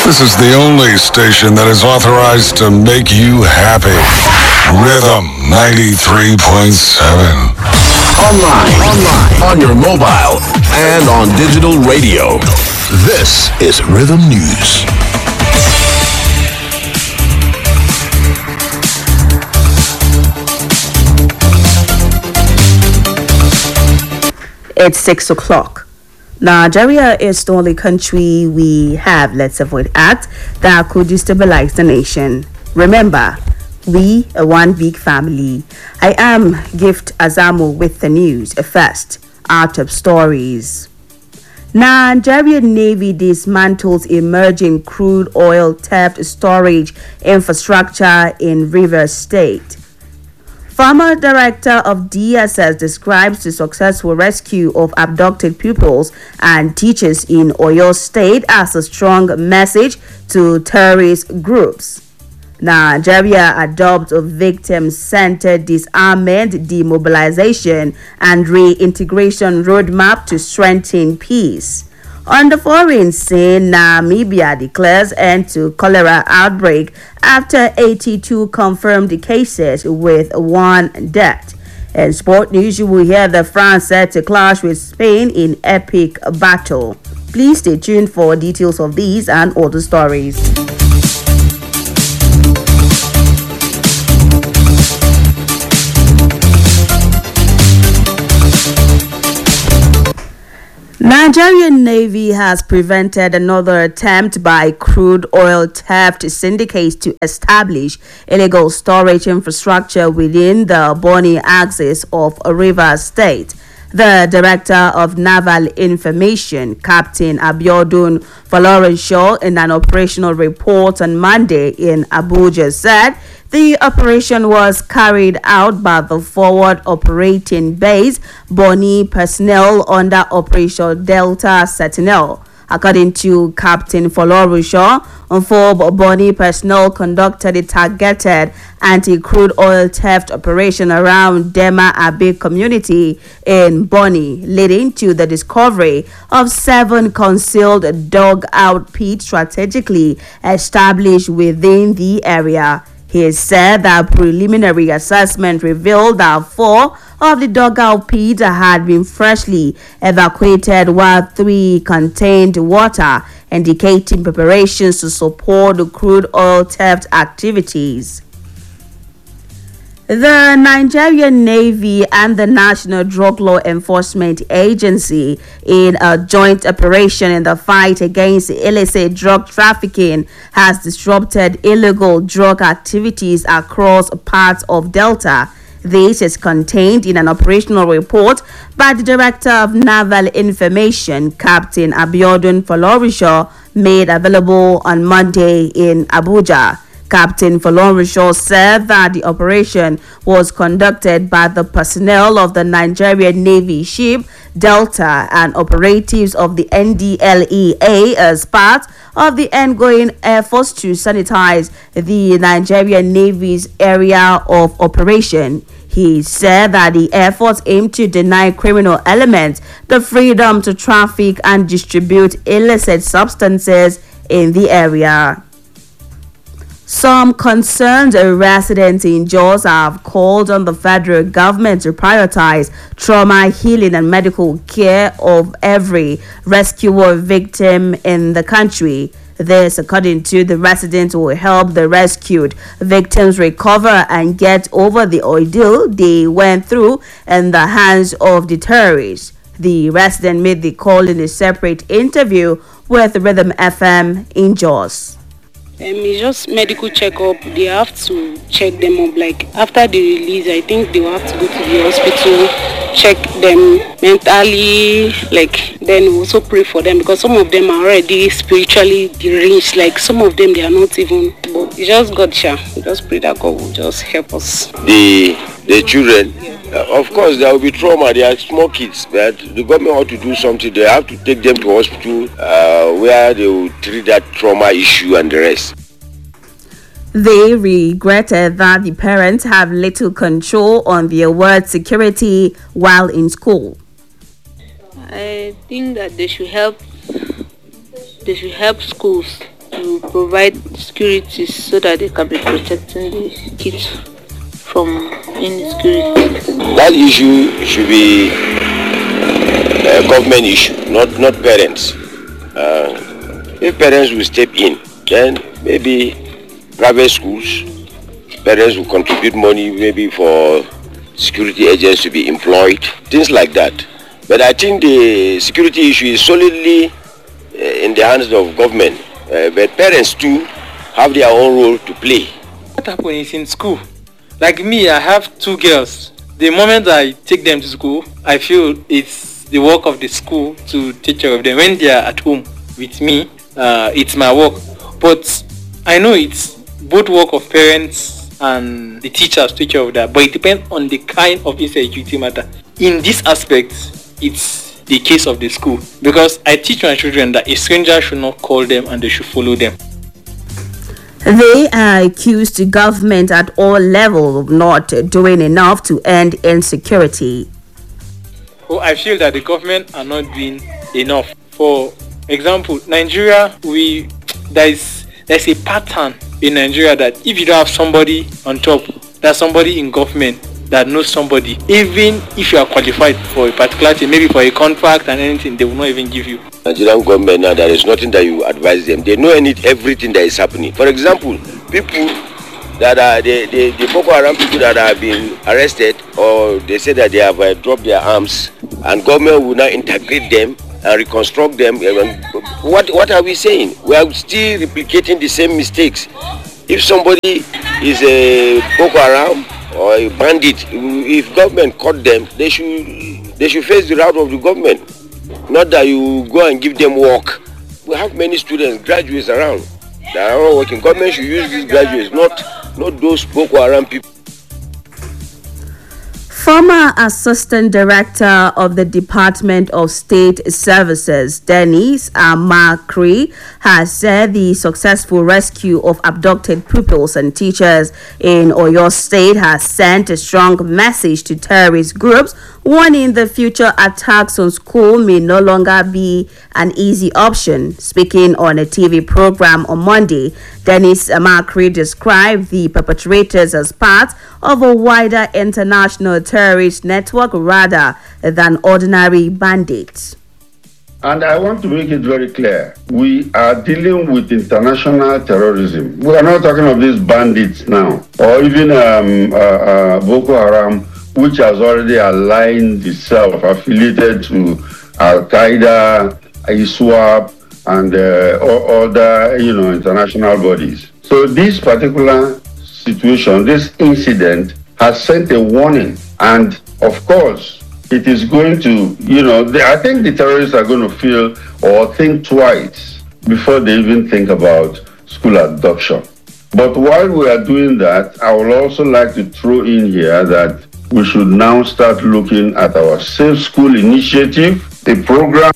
This is the only station that is authorized to make you happy. Rhythm 93.7. Online, on your mobile, and on digital radio. This is Rhythm News. It's 6 o'clock. Nigeria is the only country we have, let's avoid acts that could destabilize the nation. Remember, we are one big family. I am Gift Azamo with the news. First, our top stories. Nigerian Navy dismantles emerging crude oil theft storage infrastructure in Rivers State. Former director of DSS describes the successful rescue of abducted pupils and teachers in Oyo State as a strong message to terrorist groups. Nigeria adopts a victim-centered disarmament, demobilization, and reintegration roadmap to strengthen peace. On the foreign scene, Namibia declares end to cholera outbreak after 82 confirmed cases with one death. In sport news, you will hear that France set to clash with Spain in epic battle. Please stay tuned for details of these and other stories. Nigerian Navy has prevented another attempt by crude oil theft syndicates to establish illegal storage infrastructure within the Bonny axis of Rivers State. The Director of Naval Information, Captain Abiodun Folorunsho, in an operational report on Monday in Abuja, said the operation was carried out by the Forward Operating Base Bonny personnel under Operation Delta Sentinel. According to Captain Folorunsho, four Bonny personnel conducted a targeted anti-crude oil theft operation around Dema Abe community in Bonny, leading to the discovery of 7 concealed dugout pits strategically established within the area. He said that preliminary assessment revealed that 4 of the dugout pits had been freshly evacuated while 3 contained water, indicating preparations to support the crude oil theft activities. The Nigerian Navy and the National Drug Law Enforcement Agency, in a joint operation in the fight against illicit drug trafficking, has disrupted illegal drug activities across parts of Delta. This is contained in an operational report by the Director of Naval Information, Captain Abiodun Folorunsho, made available on Monday in Abuja. Captain Folorunsho said that the operation was conducted by the personnel of the Nigerian Navy ship Delta and operatives of the NDLEA as part of the ongoing efforts to sanitize the Nigerian Navy's area of operation. He said that the efforts aim to deny criminal elements the freedom to traffic and distribute illicit substances in the area. Some concerned residents in Jos have called on the federal government to prioritize trauma healing and medical care of every rescuer victim in the country. This, according to the residents, will help the rescued victims recover and get over the ordeal they went through in the hands of the terrorists. The resident made the call in a separate interview with Rhythm FM in Jos. It's just medical checkup. They have to check them up. Like after the release, I think they will have to go to the hospital, check them mentally. Like then we also pray for them because some of them are already spiritually deranged. Like some of them they are not even. But it's just God, we just pray that God will just help us. The children. Of course, there will be trauma. They are small kids, but the government ought to do something. They have to take them to hospital where they will treat that trauma issue and the rest. They regretted that the parents have little control on their word security while in school. I think that they should help schools to provide security so that they can be protecting the kids from insecurity. That issue should be a government issue, not parents. If parents will step in, then maybe private schools, parents will contribute money maybe for security agents to be employed, things like that. But I think the security issue is solidly in the hands of government. But parents too have their own role to play. What happens is in school. Like me, I have 2 girls. The moment I take them to school, I feel it's the work of the school to take care of them. When they are at home with me, it's my work. But I know it's both work of parents and the teachers to take care of that. But it depends on the kind of insecurity matter. In this aspect, it's the case of the school. Because I teach my children that a stranger should not call them and they should follow them. They accused the government at all levels of not doing enough to end insecurity. Well, I feel that the government are not doing enough. For example, Nigeria, there's a pattern in Nigeria that if you don't have somebody on top, there's somebody in government that knows somebody. Even if you are qualified for a particular thing, maybe for a contract and anything, they will not even give you. Nigerian government now, there is nothing that you advise them. They know everything that is happening. For example, people that are the Boko Haram people that have been arrested, or they say that they have dropped their arms, and government will now integrate them and reconstruct them. What are we saying? We are still replicating the same mistakes. If somebody is a Boko Haram or a bandit, if government caught them, they should face the wrath of the government. Not that you go and give them work. We have many students, graduates around that are not working. Government should use these graduates, not those Boko Haram people. Former Assistant Director of the Department of State Services, Dennis Amakri, has said the successful rescue of abducted pupils and teachers in Oyo State has sent a strong message to terrorist groups, warning the future attacks on school may no longer be an easy option. Speaking on a TV program on Monday, Dennis Amakri described the perpetrators as part of a wider international terrorist network rather than ordinary bandits. And I want to make it very clear, we are dealing with international terrorism. We are not talking of these bandits now, or even Boko Haram, which has already aligned itself, affiliated to Al-Qaeda, ISWAP, and other international bodies. So this particular situation, this incident, has sent a warning, and of course, it is going to, I think the terrorists are going to feel or think twice before they even think about school abduction. But while we are doing that, I would also like to throw in here that we should now start looking at our Safe School Initiative, the program.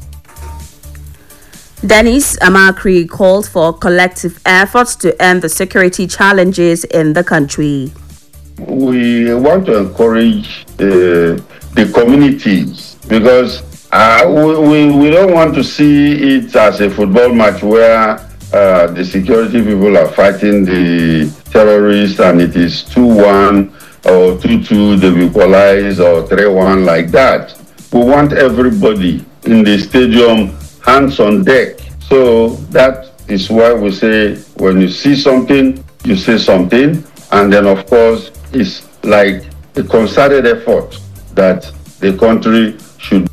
Dennis Amakri called for collective efforts to end the security challenges in the country. We want to encourage the communities, because we don't want to see it as a football match where the security people are fighting the terrorists and it is 2-1 or 2-2, they equalize, or 3-1 like that. We want everybody in the stadium hands on deck. So that is why we say when you see something, you say something, and then of course it's like a concerted effort that the country should.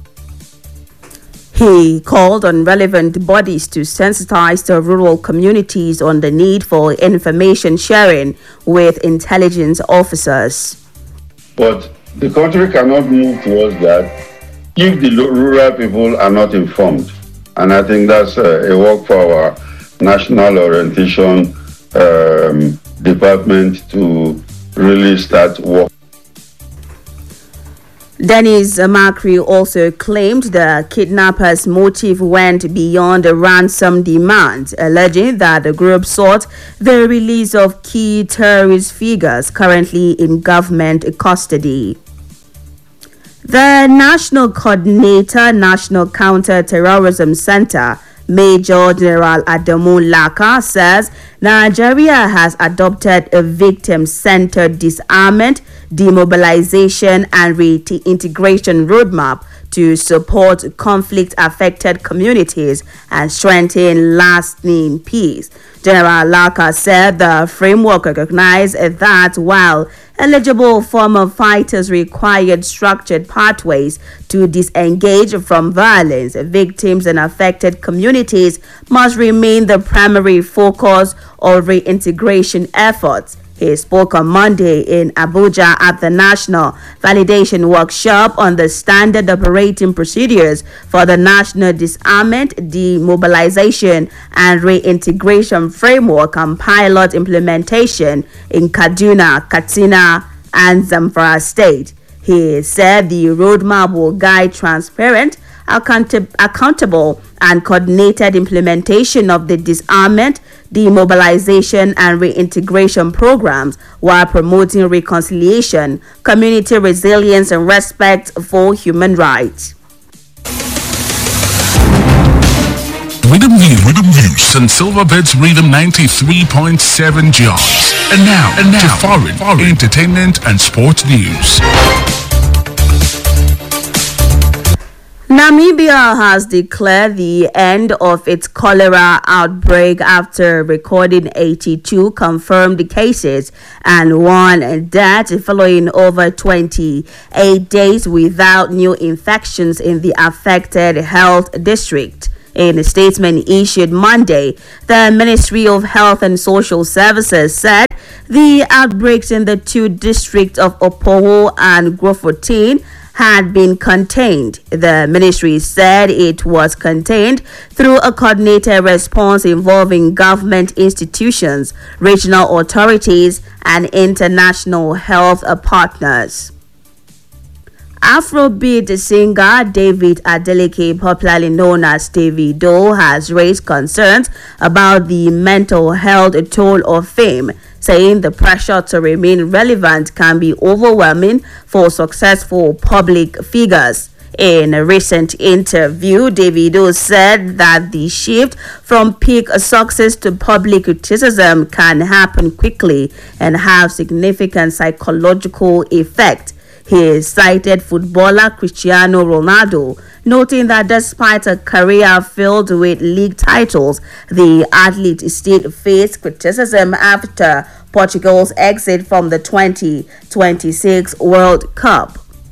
He called on relevant bodies to sensitize the rural communities on the need for information sharing with intelligence officers. But the country cannot move towards that if the rural people are not informed. And I think that's a work for our National Orientation Department to really start work. Dennis Amakri also claimed the kidnappers' motive went beyond the ransom demand, alleging that the group sought the release of key terrorist figures currently in government custody. The National Coordinator, National Counter-Terrorism Center, Major General Adamu Laka says Nigeria has adopted a victim-centered disarmament, demobilization and reintegration roadmap to support conflict-affected communities and strengthen lasting peace. General Laka said the framework recognized that while eligible former fighters required structured pathways to disengage from violence, victims and affected communities must remain the primary focus of reintegration efforts. He spoke on Monday in Abuja at the National Validation Workshop on the standard operating procedures for the National Disarmament, Demobilization and Reintegration Framework and Pilot Implementation in Kaduna, Katsina and Zamfara State. He said the roadmap will guide transparent, accountable and coordinated implementation of the disarmament, demobilization and reintegration programs while promoting reconciliation, community resilience and respect for human rights. Rhythm News and Silverbirds Rhythm 93.7 jobs. And now to foreign entertainment and sports news. Namibia has declared the end of its cholera outbreak after recording 82 confirmed cases and 1 death following over 28 days without new infections in the affected health district. In a statement issued Monday, the Ministry of Health and Social Services said the outbreaks in the 2 districts of Opowo and Grofoten had been contained. The ministry said it was contained through a coordinated response involving government institutions, regional authorities, and international health partners. Afrobeat singer David Adeleke, popularly known as Davido, has raised concerns about the mental health toll of fame, saying the pressure to remain relevant can be overwhelming for successful public figures. In a recent interview, Davido said that the shift from peak success to public criticism can happen quickly and have significant psychological effect. He cited footballer Cristiano Ronaldo, noting that despite a career filled with league titles, the athlete still faced criticism after Portugal's exit from the 2026 World Cup.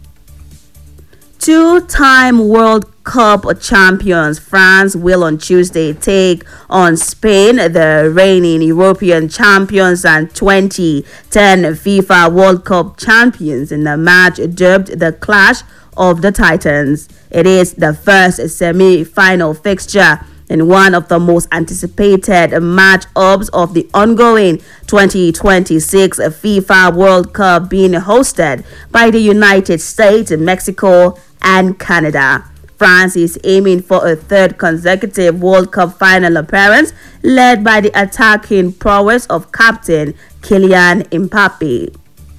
2-time World Cup champions France will on Tuesday take on Spain, the reigning European champions and 2010 FIFA World Cup champions, in a match dubbed the Clash of the Titans. It is the first semi-final fixture in one of the most anticipated matchups of the ongoing 2026 FIFA World Cup, being hosted by the United States, Mexico, and Canada. France is aiming for a 3rd consecutive World Cup final appearance, led by the attacking prowess of captain Kylian Mbappe.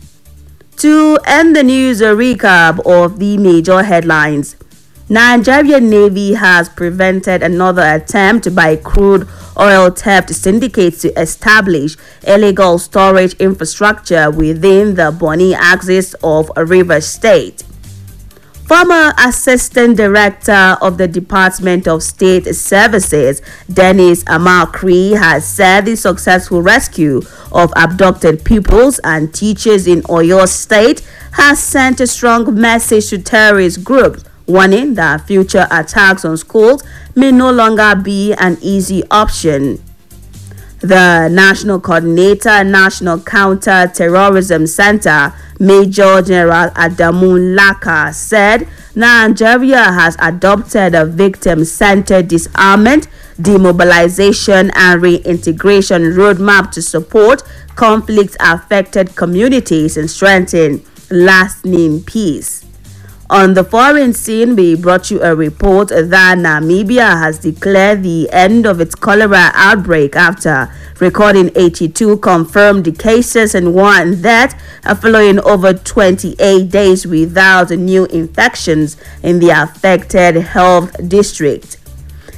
To end the news, a recap of the major headlines. Nigerian Navy has prevented another attempt by crude oil theft syndicates to establish illegal storage infrastructure within the Bonny axis of Rivers State. Former Assistant Director of the Department of State Services, Dennis Amakri, has said the successful rescue of abducted pupils and teachers in Oyo State has sent a strong message to terrorist groups, warning that future attacks on schools may no longer be an easy option. The National Coordinator, National Counter-Terrorism Center, Major General Adamu Laka, said Nigeria has adopted a victim-centered disarmament, demobilization and reintegration roadmap to support conflict-affected communities and strengthen lasting peace. On the foreign scene, we brought you a report that Namibia has declared the end of its cholera outbreak after recording 82 confirmed cases and 1 death following over 28 days without new infections in the affected health district.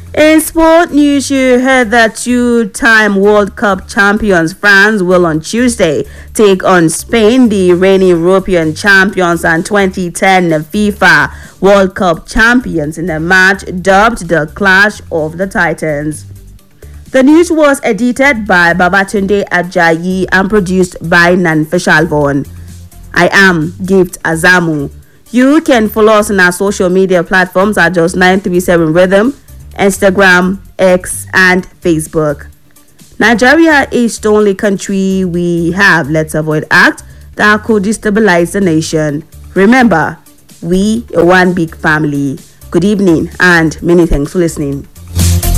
In sport news, you heard that two-time World Cup champions France will on Tuesday take on Spain, the reigning European champions and 2010 FIFA World Cup champions, in a match dubbed the Clash of the Titans. The news was edited by Babatunde Ajayi and produced by Nanfishalvon. I am Gift Azamu. You can follow us on our social media platforms at just 937 Rhythm, Instagram, X, and Facebook. Nigeria is the only country we have Let's Avoid Act that could destabilize the nation. Remember, we are one big family. Good evening and many thanks for listening.